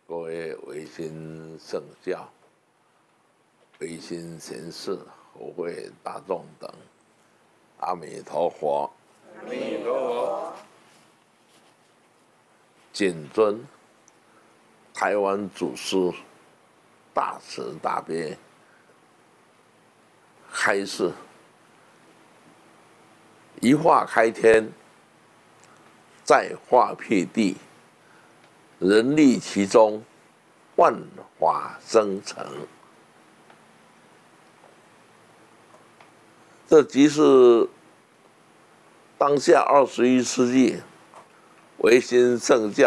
各位维新圣教、维新贤士、和会大众等，阿弥陀佛！ 阿弥陀佛！ 谨遵台湾祖师大慈大悲开示，一化开天，再化辟地，人立其中，万法生成。这即是当下21世纪维新圣教